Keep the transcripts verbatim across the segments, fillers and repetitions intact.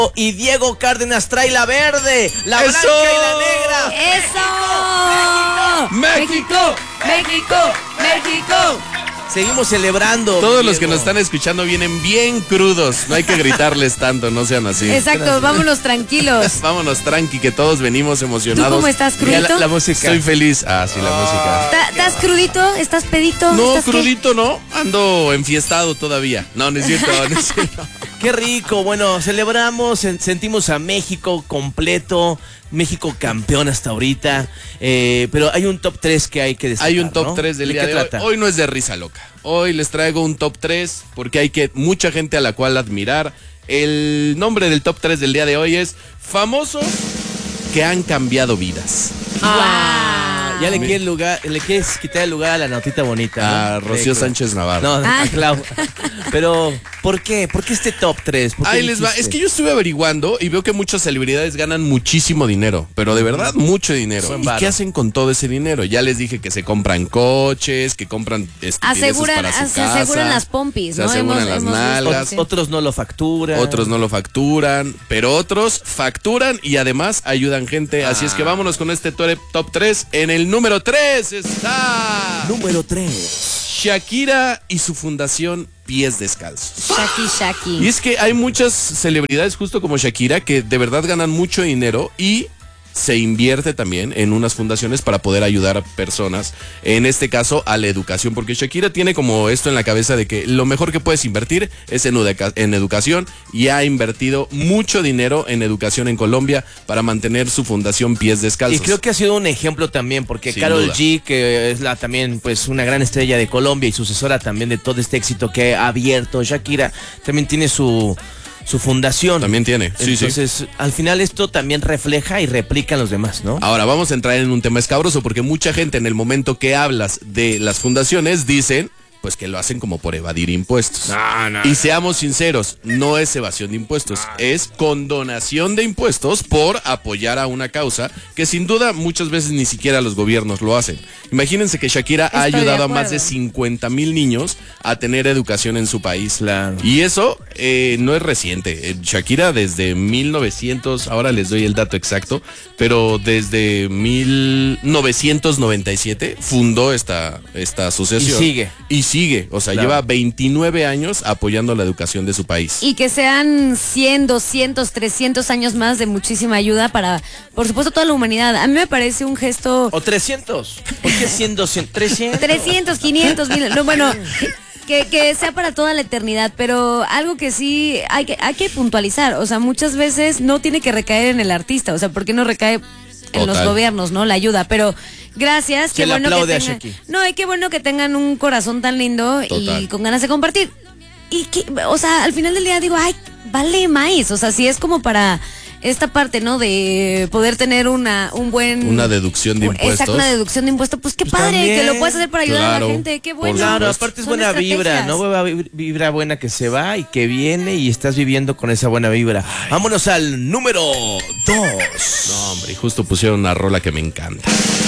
Y Diego Cárdenas trae la verde, la ¡Eso! blanca y la negra. ¡Eso! ¡México! ¡México! ¡México! Seguimos celebrando. Todos los que Diego. nos están escuchando vienen bien crudos. No hay que gritarles tanto, no sean así. Exacto, vámonos tranquilos. Vámonos tranqui, que todos venimos emocionados. ¿Tú cómo estás, crudito? Mira, la, la música. Estoy feliz. Ah, sí, la música. ¿Ta- ¿Estás crudito? ¿Estás pedito? No, ¿Estás qué? crudito no. Ando enfiestado todavía. No, no es cierto, no es cierto. Qué rico, bueno, celebramos, sen- sentimos a México completo, México campeón hasta ahorita, eh, pero hay un top tres que hay que destacar, Hay un top ¿no? tres del ¿De día qué de hoy. trata? Hoy no es de risa loca. Hoy les traigo un top tres porque hay que mucha gente a la cual admirar. El nombre del top tres del día de hoy es famosos que han cambiado vidas. Ah, ya le quieres, lugar, le quieres quitar el lugar a la notita bonita. A ¿no? Rocío Sí, Sánchez Navarro. No, Ah. a Clau. Pero, ¿por qué? ¿Por qué este top tres? Ahí les va. Es que yo estuve averiguando y veo que muchas celebridades ganan muchísimo dinero, pero de verdad mucho dinero. Buen ¿Y varo. qué hacen con todo ese dinero? Ya les dije que se compran coches, que compran estupideces Aseguran, para su se casa, aseguran las pompis, se ¿no? aseguran Hemos- las hemos visto, nalgas, sí. Otros no lo facturan. otros no lo facturan, pero otros facturan y además ayudan gente. Así es que vámonos con este tore- top tres. En el número tres está Número tres. Shakira y su fundación Pies Descalzos. Shaki, Shaki. Y es que hay muchas celebridades justo como Shakira que de verdad ganan mucho dinero y se invierte también en unas fundaciones para poder ayudar a personas, en este caso a la educación, porque Shakira tiene como esto en la cabeza de que lo mejor que puedes invertir es en, educa- en educación y ha invertido mucho dinero en educación en Colombia para mantener su fundación Pies Descalzos. Y creo que ha sido un ejemplo también, porque Sin Karol duda. G, que es la también pues una gran estrella de Colombia y sucesora también de todo este éxito que ha abierto Shakira, también tiene su, su fundación. También tiene, sí, sí. Entonces, al final esto también refleja y replica en los demás, ¿no? Ahora vamos a entrar en un tema escabroso porque mucha gente en el momento que hablas de las fundaciones dicen pues que lo hacen como por evadir impuestos. No, no, y seamos sinceros, no es evasión de impuestos, es condonación de impuestos por apoyar a una causa que sin duda muchas veces ni siquiera los gobiernos lo hacen. Imagínense que Shakira ha Estoy de ayudado a más de acuerdo. cincuenta mil niños a tener educación en su país. Claro. Y eso eh, no es reciente. Eh, Shakira desde mil novecientos, ahora les doy el dato exacto, pero desde mil novecientos noventa y siete fundó esta, esta asociación. Y sigue. Y sigue, o sea, Claro. lleva veintinueve años apoyando la educación de su país. Y que sean cien, doscientos, trescientos años más de muchísima ayuda para, por supuesto, toda la humanidad. A mí me parece un gesto... O trescientos. ¿Por qué cien, doscientos, trescientos? trescientos, quinientos, mil, no, bueno, que, que sea para toda la eternidad, pero algo que sí hay que, hay que puntualizar, o sea, muchas veces no tiene que recaer en el artista, o sea, ¿por qué no recae en los Total. gobiernos, no? La ayuda, pero gracias, Se qué le bueno que aplaude a tengan, Shaki. no, y qué bueno que tengan un corazón tan lindo Total. y con ganas de compartir. Y que, o sea, al final del día digo, ay, vale maíz, o sea, si es como para esta parte, ¿no? De poder tener una un buen Una deducción de un- impuestos. Exacto, una deducción de impuestos, pues qué Pues padre también. que lo puedes hacer para ayudar a Claro, la gente, qué por bueno. Claro, supuesto. aparte es Son buena vibra, estrategias. ¿no? Buena vib- vibra buena que se va y que viene y estás viviendo con esa buena vibra. Vámonos al número dos. No, hombre, y justo pusieron una rola que me encanta.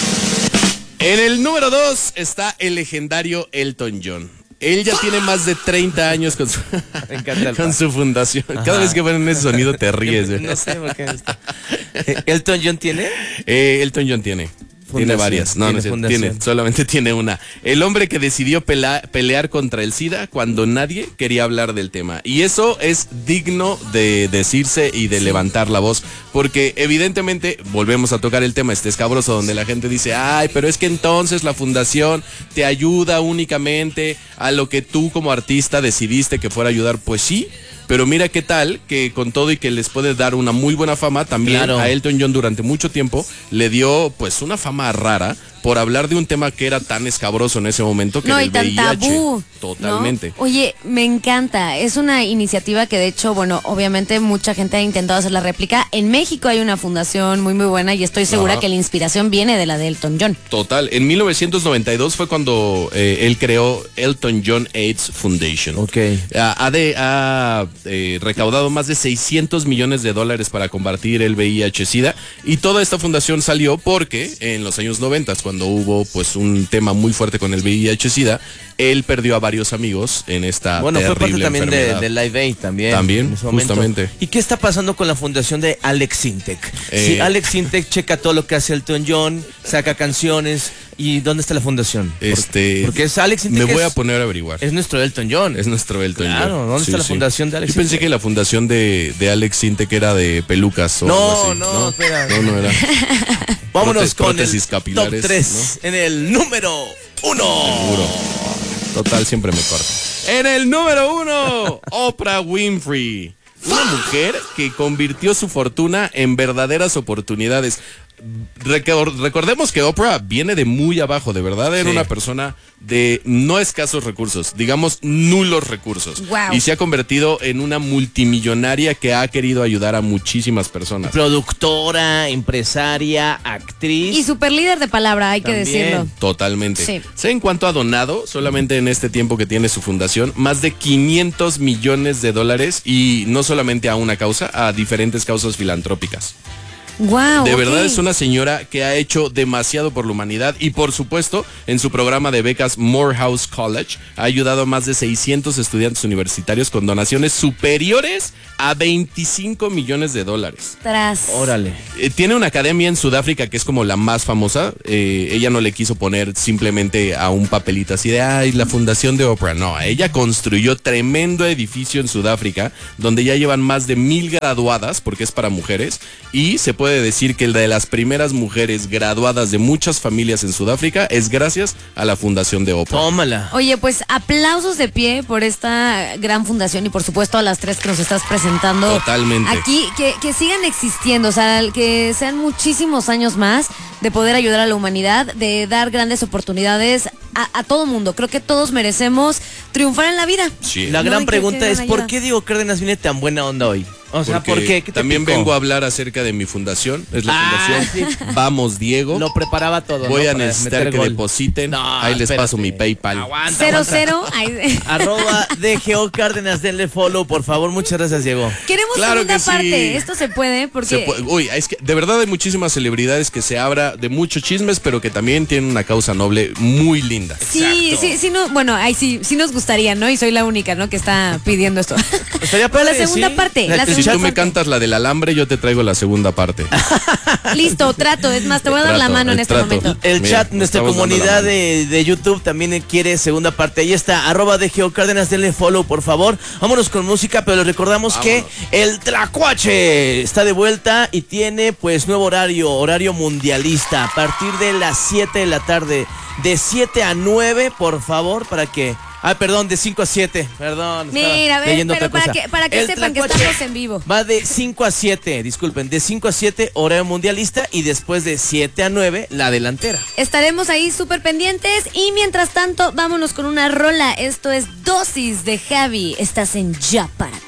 En el número dos está el legendario Elton John. Él ya tiene más de treinta años con su, Me encanta el con paso. su fundación. Cada vez que ponen ese sonido te ríes. ¿eh? No sé por qué está. Eh, ¿Elton John tiene? Eh, Elton John tiene. Tiene Fundación, varias. No, tiene no es cierto, fundación. tiene. Solamente tiene una. El hombre que decidió pela- pelear contra el SIDA cuando nadie quería hablar del tema. Y eso es digno de decirse y de levantar la voz. Porque evidentemente, volvemos a tocar el tema este escabroso donde la gente dice, ay, pero es que entonces la fundación te ayuda únicamente a lo que tú como artista decidiste que fuera a ayudar. Pues sí. Pero mira qué tal que con todo y que les puede dar una muy buena fama, también Claro. a Elton John durante mucho tiempo le dio pues una fama rara por hablar de un tema que era tan escabroso en ese momento que No, era y el tan V I H. tabú. ¿no? Totalmente. Oye, me encanta. Es una iniciativa que de hecho, bueno, obviamente mucha gente ha intentado hacer la réplica. En México hay una fundación muy muy buena y estoy segura Ajá. que la inspiración viene de la de Elton John. Total. En mil novecientos noventa y dos fue cuando eh, él creó Elton John AIDS Foundation. Ok. Ha, ha de- ha, eh, recaudado más de seiscientos millones de dólares para combatir el V I H SIDA y toda esta fundación salió porque en los años noventa, cuando cuando hubo pues un tema muy fuerte con el V I H-Sida, él perdió a varios amigos en esta Bueno, fue parte terrible también de, enfermedad. de Live Aid también. También, en ese momento. justamente. ¿Y qué está pasando con la fundación de Alex Sintek? Eh, Si Alex Sintek checa todo lo que hace Elton John, saca canciones, ¿y dónde está la fundación? Este, Porque, porque es Alex Sintek. Me voy es, a poner a averiguar. Es nuestro Elton John. Es nuestro Elton John. Claro, ¿dónde está la fundación de Alex Yo pensé Sintek? que la fundación de, de Alex Sintek era de pelucas o No, algo así. no, espera. No, no era. Vámonos Próte- con el prótesis top capilares, tres en el número uno. Seguro. Total, siempre me corto. En el número uno, Oprah Winfrey. Una mujer que convirtió su fortuna en verdaderas oportunidades. Recor- recordemos que Oprah viene de muy abajo, de verdad era Sí. una persona de no escasos recursos, digamos nulos recursos. Wow. Y se ha convertido en una multimillonaria que ha querido ayudar a muchísimas personas. Productora, empresaria, actriz. Y super líder de palabra, hay que También. decirlo. Totalmente. Sí. Sé en cuanto a donado, solamente en este tiempo que tiene su fundación, más de quinientos millones de dólares y no solamente a una causa, a diferentes causas filantrópicas. Wow. De ok. verdad es una señora que ha hecho demasiado por la humanidad y por supuesto en su programa de becas Morehouse College ha ayudado a más de seiscientos estudiantes universitarios con donaciones superiores a veinticinco millones de dólares. Tras. Órale. Eh, tiene una academia en Sudáfrica que es como la más famosa. Eh, ella no le quiso poner simplemente a un papelito así de, ay, la fundación de Oprah. No, ella construyó tremendo edificio en Sudáfrica donde ya llevan más de mil graduadas, porque es para mujeres, y se puede decir que la de las primeras mujeres graduadas de muchas familias en Sudáfrica es gracias a la fundación de Oprah. Tómala. Oye, pues aplausos de pie por esta gran fundación y por supuesto a las tres que nos estás presentando. Totalmente. Aquí, que, que sigan existiendo, o sea, que sean muchísimos años más de poder ayudar a la humanidad, de dar grandes oportunidades a, a todo mundo. Creo que todos merecemos triunfar en la vida. Sí. La No, gran y que- pregunta que es, den ¿por ayuda. qué Diego Cárdenas viene tan buena onda hoy? O sea, Porque ¿por qué? ¿Qué te también picó? vengo a hablar acerca de mi fundación. Es la Ah, fundación sí. Vamos Diego. Lo preparaba todo. Voy ¿no? a Para necesitar meter que gol. depositen. No, Ahí les espérate. paso mi PayPal. Aguanta, Cero, aguanta. cero. Ay, Arroba D G O Cárdenas, denle follow, por favor. Muchas gracias, Diego. Queremos Claro segunda que sí. parte. Esto se puede porque. Se puede- uy, es que de verdad hay muchísimas celebridades que se habla de muchos chismes, pero que también tienen una causa noble muy linda. Sí, sí, sí, no, bueno, ahí sí, sí nos gustaría, ¿no? Y soy la única, ¿no? Que está pidiendo esto. Estaría Pero la padre, segunda sí. parte, La- la el Si segunda chat- tú me parte. cantas la del alambre, yo te traigo la segunda parte. Listo, trato. Es más, te voy a dar la Trato, mano en el este trato. momento. El Mira, chat, nos nuestra estamos dando la comunidad mano. de, de YouTube también quiere segunda parte. Ahí está, arroba de Geo Cárdenas, denle follow, por favor. Vámonos con música, pero les recordamos que el Tlacuache está de vuelta y tiene pues nuevo horario, horario mundialista, a partir de las siete de la tarde, de siete a nueve, por favor, para que... Ah, perdón, de cinco a siete, perdón. estaba Mira, a ver, leyendo pero otra para cosa. que, para que El sepan que Tlacuache estamos en vivo. Va de cinco a siete, disculpen, de cinco a siete, horario mundialista, y después de siete a nueve, la delantera. Estaremos ahí súper pendientes y mientras tanto, vámonos con una rola. Esto es Dosis de Javi. Estás en Ya Para.